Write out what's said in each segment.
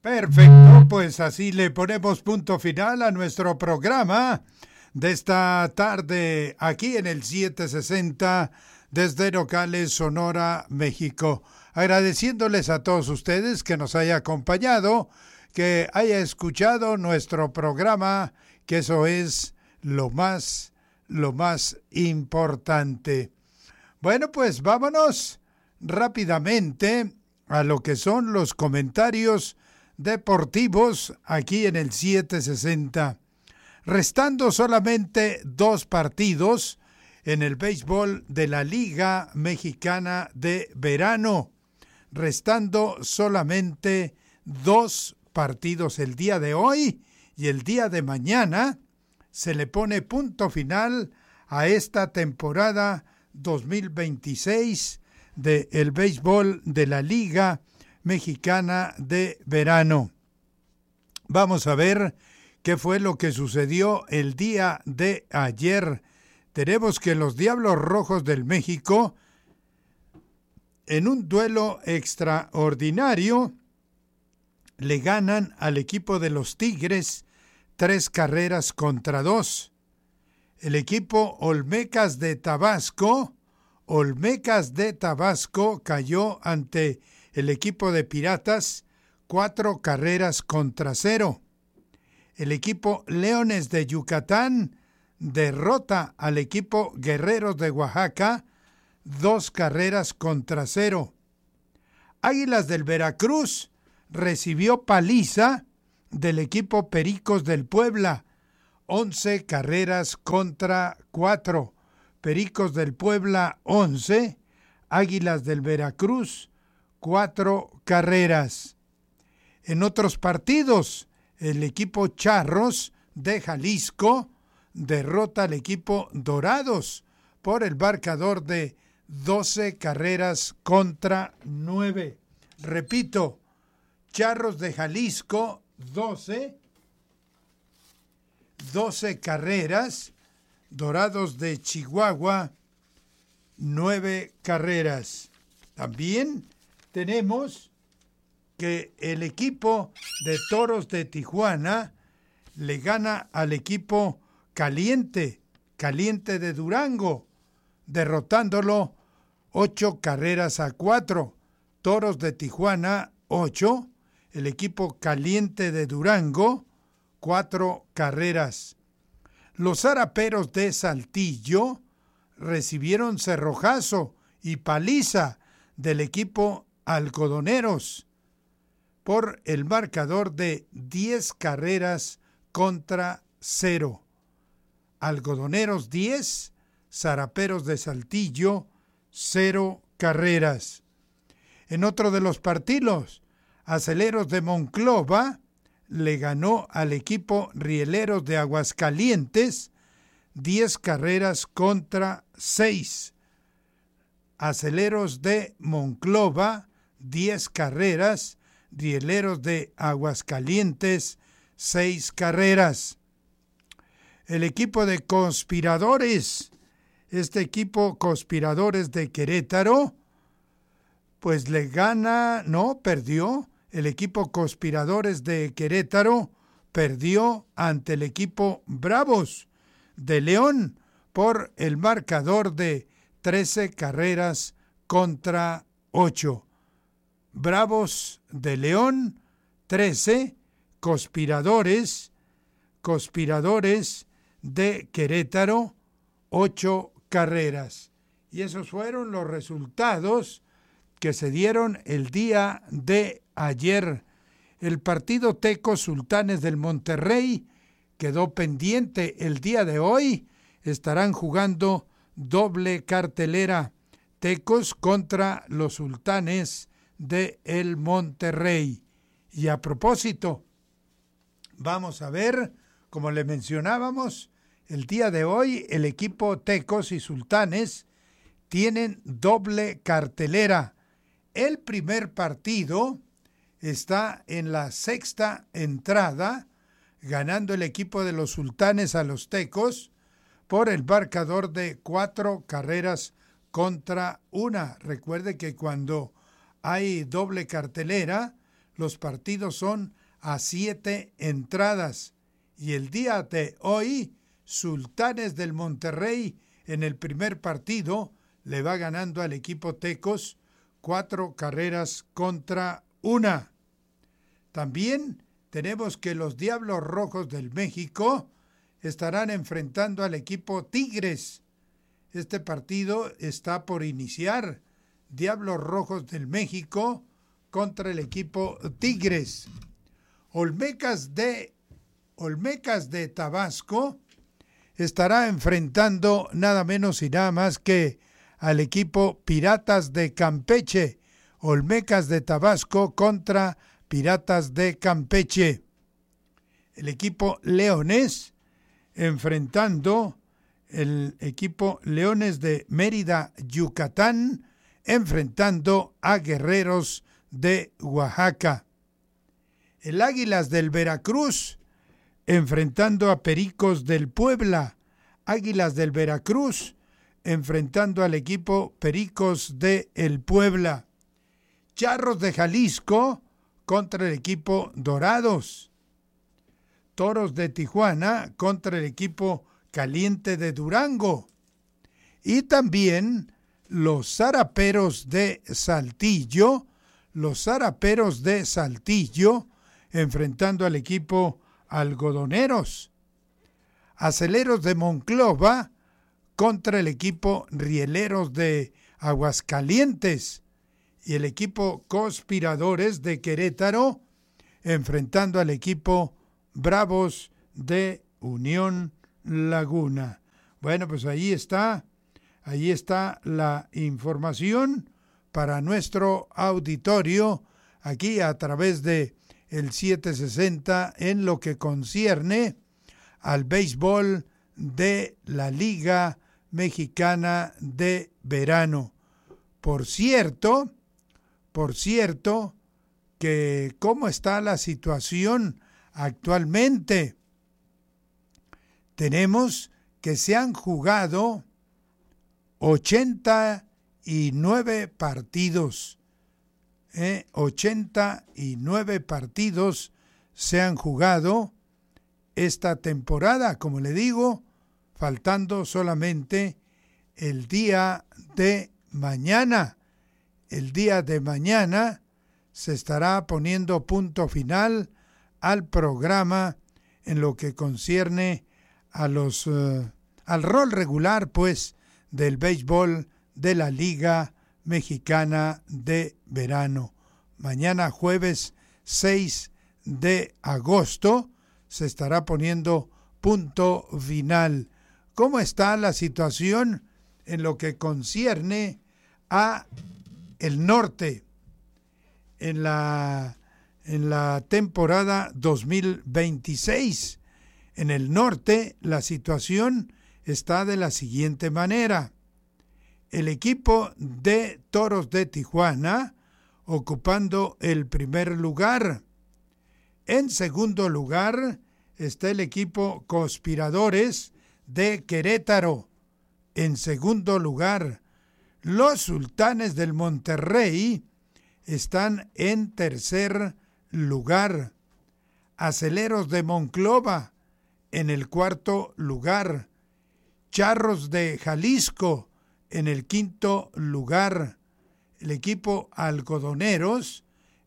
Perfecto, pues así le ponemos punto final a nuestro programa de esta tarde aquí en el 760 desde Nogales, Sonora, México. Agradeciéndoles a todos ustedes que nos haya acompañado, que haya escuchado nuestro programa, que eso es lo más importante. Bueno, pues vámonos rápidamente a lo que son los comentarios deportivos aquí en el 760. Restando solamente 2 partidos en el béisbol de la Liga Mexicana de Verano. Restando solamente 2 partidos el día de hoy y el día de mañana se le pone punto final a esta temporada 2026 del béisbol de la Liga Mexicana de Verano. Vamos a ver qué fue lo que sucedió el día de ayer. Tenemos que los Diablos Rojos del México, en un duelo extraordinario, le ganan al equipo de los Tigres 3-2. El equipo Olmecas de Tabasco cayó ante el equipo de Piratas 4-0. El equipo Leones de Yucatán derrota al equipo Guerreros de Oaxaca 2-0. Águilas del Veracruz recibió paliza del equipo Pericos del Puebla 11-4. Pericos del Puebla 11, Águilas del Veracruz 4 carreras. En otros partidos, el equipo Charros de Jalisco derrota al equipo Dorados por el marcador de 12-9. Repito, Charros de Jalisco 12 carreras, Dorados de Chihuahua 9 carreras. También tenemos que el equipo de Toros de Tijuana le gana al equipo Caliente de Durango, derrotándolo 8-4. Toros de Tijuana 8, el equipo Caliente de Durango 4 carreras. Los Zaraperos de Saltillo recibieron cerrojazo y paliza del equipo Algodoneros por el marcador de 10-0. Algodoneros 10, Zaraperos de Saltillo 0 carreras. En otro de los partidos, Aceleros de Monclova le ganó al equipo Rieleros de Aguascalientes 10-6. Aceleros de Monclova 10 carreras, Rieleros de Aguascalientes 6 carreras. El equipo de Conspiradores, Conspiradores de Querétaro, pues perdió. El equipo Conspiradores de Querétaro perdió ante el equipo Bravos de León por el marcador de 13-8. Bravos de León 13, Conspiradores de Querétaro 8 carreras. Y esos fueron los resultados que se dieron el día de ayer. El partido Tecos Sultanes del Monterrey quedó pendiente el día de hoy. Estarán jugando doble cartelera. Tecos contra los Sultanes de el Monterrey. Y a propósito, vamos a ver, como le mencionábamos, el día de hoy el equipo Tecos y Sultanes tienen doble cartelera. El primer partido está en la sexta entrada, ganando el equipo de los Sultanes a los Tecos por el marcador de 4-1. Recuerde que cuando hay doble cartelera, Los partidos son a 7 entradas. Y el día de hoy, Sultanes del Monterrey en el primer partido le va ganando al equipo Tecos 4 carreras contra 1. También tenemos que los Diablos Rojos del México estarán enfrentando al equipo Tigres. Este partido está por iniciar. Diablos Rojos del México contra el equipo Tigres. Olmecas de Tabasco estará enfrentando nada menos y nada más que al equipo Piratas de Campeche. Olmecas de Tabasco contra Piratas de Campeche. El equipo Leones enfrentando el equipo Leones de Mérida, Yucatán, enfrentando a Guerreros de Oaxaca. El Águilas del Veracruz enfrentando a Pericos del Puebla. Águilas del Veracruz enfrentando al equipo Pericos de el Puebla. Charros de Jalisco contra el equipo Dorados. Toros de Tijuana contra el equipo Caliente de Durango. Y también los Zaraperos de Saltillo. Los Zaraperos de Saltillo enfrentando al equipo Algodoneros. Aceleros de Monclova contra el equipo Rieleros de Aguascalientes. Y el equipo Conspiradores de Querétaro enfrentando al equipo Bravos de Unión Laguna. Bueno, pues ahí está la información para nuestro auditorio aquí a través de el 760 en lo que concierne al béisbol de la Liga Mexicana de Verano. Por cierto, que cómo está la situación actualmente. Tenemos que se han jugado 89 partidos. 89 partidos se han jugado esta temporada, como le digo, faltando solamente el día de mañana. El día de mañana se estará poniendo punto final al programa en lo que concierne a al rol regular, pues, del béisbol de la Liga Mexicana de Verano. Mañana jueves 6 de agosto se estará poniendo punto final. ¿Cómo está la situación en lo que concierne a el norte en la temporada 2026? En el norte la situación está de la siguiente manera. El equipo de Toros de Tijuana ocupando el primer lugar. En segundo lugar está el equipo Conspiradores de Querétaro. En segundo lugar, los Sultanes del Monterrey están en tercer lugar. Aceleros de Monclova en el cuarto lugar. Charros de Jalisco en el quinto lugar. El equipo Algodoneros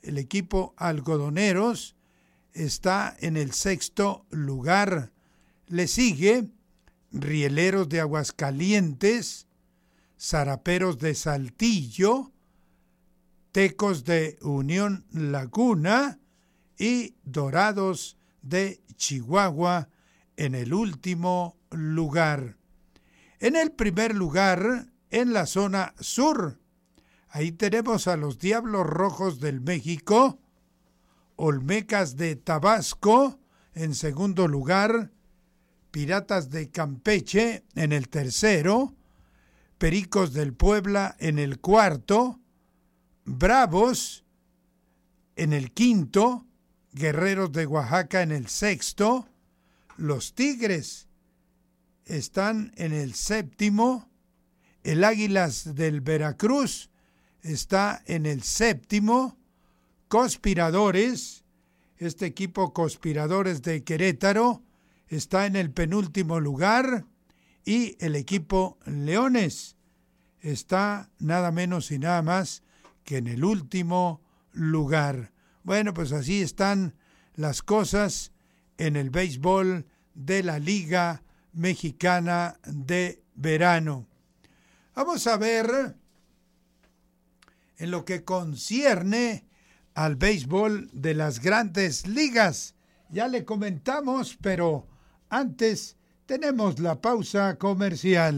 está en el sexto lugar. Le sigue Rieleros de Aguascalientes, Zaraperos de Saltillo, Tecos de Unión Laguna y Dorados de Chihuahua en el último lugar. En el primer lugar, en la zona sur, ahí tenemos a los Diablos Rojos del México, Olmecas de Tabasco en segundo lugar, Piratas de Campeche en el tercero, Pericos del Puebla en el cuarto, Bravos en el quinto, Guerreros de Oaxaca en el sexto, los Tigres están en el séptimo, el Águilas del Veracruz está en el séptimo, Conspiradores, este equipo Conspiradores de Querétaro, está en el penúltimo lugar, y el equipo Leones está nada menos y nada más que en el último lugar. Bueno, pues así están las cosas en el béisbol de la Liga Mexicana de Verano. Vamos a ver en lo que concierne al béisbol de las Grandes Ligas. Ya le comentamos, pero antes tenemos la pausa comercial.